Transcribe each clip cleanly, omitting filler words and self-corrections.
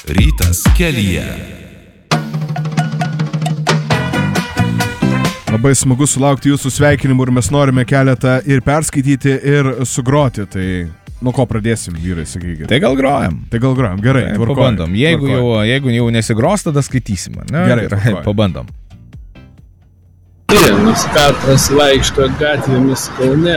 Rytas kelyje. Labai smagu sulaukti jūsų sveikinimų ir mes norime keletą ir perskaityti, ir sugroti. Tai nuo ko pradėsim, vyrai, sakykite? Tai gal grojam. Gerai, tvarkoj. Pabandom. Jeigu jau nesigros, tada skaitysim. Ne? Gerai, pabandom. Pirmas Petras vaikšto gatvėmis Kaune,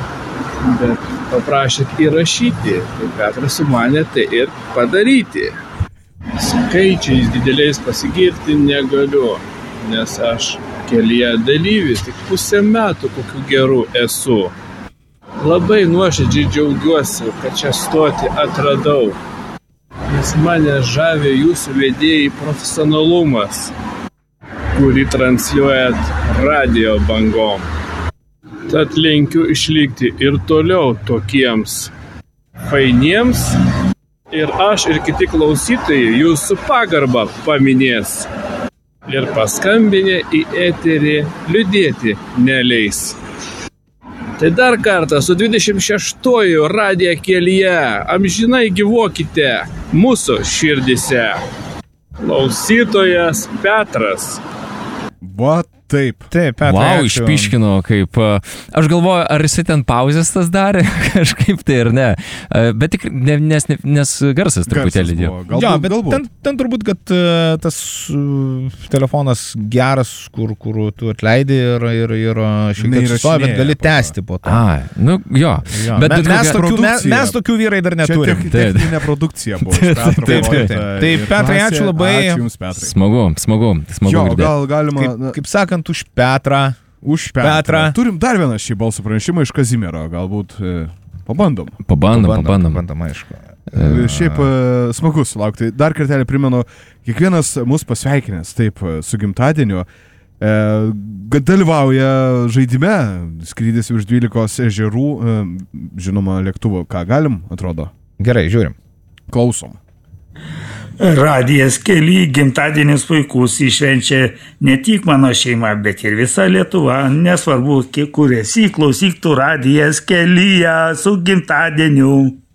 bet paprašėt įrašyti. Tai Petras sumanė tai ir padaryti. Skaičiais dideliais pasigirti negaliu, nes aš kelyje dalyvis tik pusę metų kokiu geru esu. Labai nuoširdžiai džiaugiuosi, kad čia stoti atradau, nes mane žavė jūsų vedėjai profesionalumas, kurį transliuojat radio bangom. Tad linkiu išlikti ir toliau tokiems fainiems ir aš ir kiti klausytojai jūsų pagarbą paminės. Ir paskambinę į eterį liūdėti neleis. Tai dar kartą su 26-oju radijo kelyje amžinai gyvuokite mūsų širdise. Klausytojas Petras. Taip, Petrai, Wow, išpiškino, kaip... Aš galvoju, ar jisai ten pauzės tas darė, kažkaip tai ar ne. Bet tik, nes garsas truputėlį dėjo. Galbūt. Ten turbūt, kad tas telefonas geras, kur tu atleidi ir šiek tiek sustoja, bet gali tęsti po to. Jo. Bet mes tokių vyrai dar neturim. Čia techninė produkcija buvo iš Petro. Tai Petrai, ačiū labai. Ačiū Jums, Petrai. Smagu. Jo, gal galima... Kaip sakant, už Petrą. Turim dar vieną šį balsų pranešimą iš Kazimiero. Galbūt pabandom. Pabandom, aišku. Šiaip smagu sulaukti. Dar kartelį primenu, kiekvienas mus pasveikinęs taip su gimtadieniu, dalyvauja žaidime, skrydis virš 12 ežerų, žinoma, lėktuvo. Ką galim, atrodo? Gerai, žiūrim. Klausom. Radijas kely gimtadienis puikus iššvenčia ne tik mano šeima, bet ir visa Lietuva. Nesvarbu, kur esi, klausyk tu Radijas kelyje su gimtadieniu.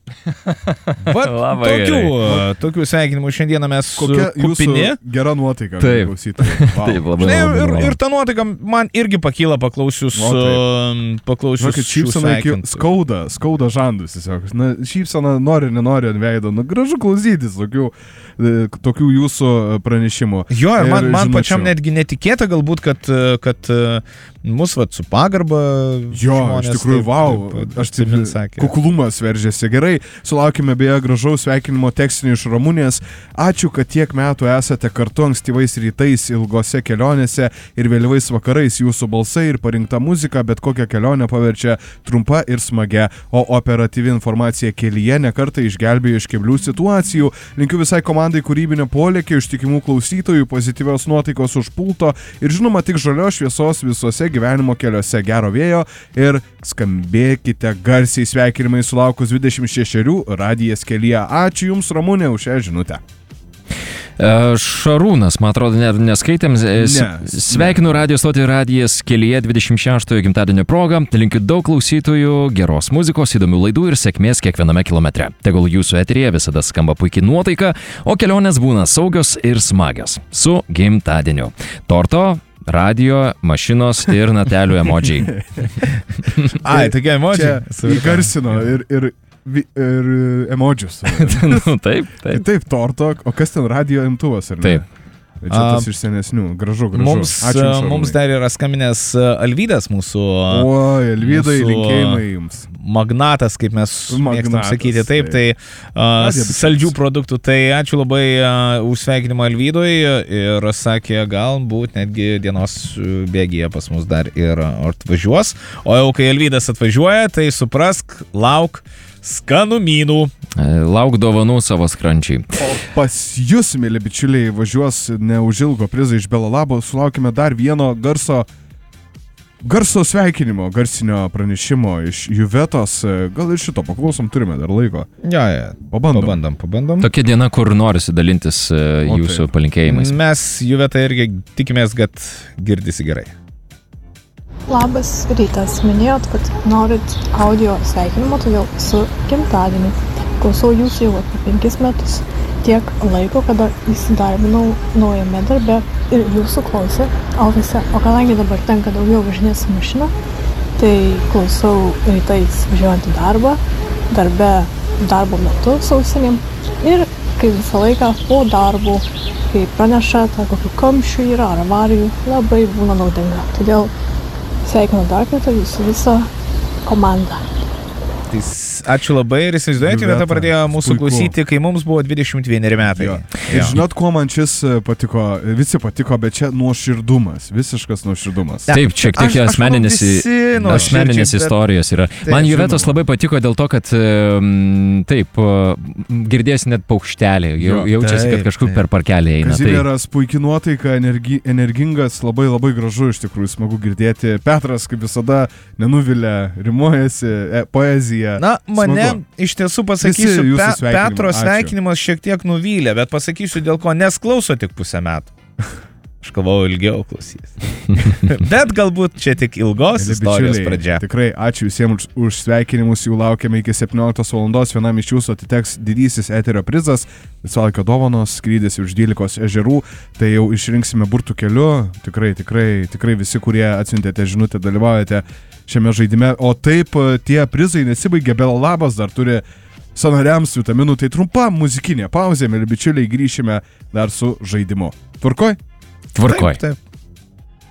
Tokių sveikinimų šiandieną mes kupini. Gera nuotaika. Taip, labai. Ir ta nuotaika man irgi pakyla paklausius šių sveikintų. Skauda žandus tiesiog. Šypsena nori, nenori ant veido. Gražu klausytis tokių jūsų pranešimų. Jo, ir man pačiam netgi netikėta galbūt, kad mus su pagarba žmonės. Iš tikrųjų, kuklumas veržėsi. Gerai, sulaukime beje gražaus sveikinimo tekstinio iš Ramunės. Ačiū, kad tiek metų esate kartu ankstyvais rytais, ilgose kelionėse ir vėlyvais vakarais. Jūsų balsai ir parinkta muzika bet kokią kelionę paverčia trumpa ir smagia, o operatyvi informacija kelyje nekartą išgelbėjo iš keblių situacijų. Linkiu visai komandai kūrybinio polėkio, ištikimų klausytojų, pozityvios nuotaikos už pulto ir žinoma tik žalios šviesos visuose gyvenimo keliuose, gero vėjo ir skambėkite garsiai. Sveikinimai sulaukus 26 Radijas kelyje. Ačiū Jums, Ramunė, už šią žinutę. Šarūnas, man atrodo, neskaitėm. Sveikinu radijo stotį Radijas kelyje 26-ojo gimtadienio progą. Linkiu daug klausytojų, geros muzikos, įdomių laidų ir sėkmės kiekviename kilometre. Tegul jūsų eteryje visada skamba puikiai nuotaika, o kelionės būna saugios ir smagios. Su gimtadieniu. Torto, radio, mašinos ir natelių emodžiai. Tokie emodžiai. Įgarsino ir emodžius. Taip, torto. O kas ten radio imtuvas, ar ne? Taip. Čia tas iš senesnių. Gražu. Mums dar yra skambinęs Alvydas mūsų. Alvydai, linkėjimai Jums. Magnatas, kaip mes mėgstam sakyti. Taip, tai saldžių produktų. Tai ačiū labai už sveikinimą Alvydui ir sakė, galbūt netgi dienos bėgyje pas mus dar ir atvažiuos. O jau kai Alvydas atvažiuoja, tai suprask, lauk skanumynų. Lauk dovanų savo skrančiai. O pas jūs, mėly bičiuliai, važiuos neužilgo prizą iš Belalabo. Sulaukime dar vieno garso sveikinimo, garsinio pranešimo iš Juvetos. Gal ir šito paklausom, turime dar laiko. Ja. Pabandom. Tokia diena, kur norisi dalintis jūsų palinkėjimais. Mes Juvetą irgi tikimės, kad girdisi gerai. Labas rytas. Minėjot, kad norit audio sveikinimo, todėl su gimtadieniu. Klausau jūsų jau apie 5 metus tiek laiko, kada įsidarbinau naujame darbe ir jūsų klausė ofise. O kadangi dabar tenka daugiau važinėti su mašina, tai klausau rytais važiuojant į darbą, darbo metu su ausinėm ir kaip visą laiką po darbų, kai praneša, kokių kamščių yra ar avarijų, labai būna naudinga. Todėl sveikinu dar kartą jūsų visą komandą. Ačiū labai ir įsivaizduojate, vietą pradėjo mūsų klausyti, kai mums buvo 21 metai. Ir žinot, kuo man šis patiko, visi patiko, bet čia nuoširdumas, visiškas nuoširdumas. Taip, šiek tiek asmeninės istorijos yra. Man Juvetos labai patiko dėl to, kad taip, girdėsi net paukštelį, jaučiasi, kad kažkur per parkelį eina. Kazimieras puikiai nuotaika, energingas, labai labai gražu, iš tikrųjų smagu girdėti. Petras, kaip visada, nenuvilia, rimuojasi, poezija. Na, mane iš tiesų pasakysiu, Petro sveikinimas šiek tiek nuvylė, bet pasakysiu dėl ko, nes klauso tik pusę metų. Aš galvojau, ilgiau klausys. Bet galbūt čia tik ilgos istorijos pradžia. Tikrai ačiū visiems už sveikinimus, jų laukiame iki 17 valandos, vienam iš jūsų atiteks didysis eterio prizas, laisvalaikio dovanos, skrydis už 12 ežerų, tai jau išrinksime burtų keliu, tikrai visi, kurie atsiuntėte žinutę, dalyvaujate šiame žaidime, o taip tie prizai nesibaigia, Belalabas dar turi sąnariams vitaminų, tai trumpa muzikinė pauzė, mėly bičiuliai, grįšime dar su žaidimu. Tvarkoj? Tvarkoj. Taip.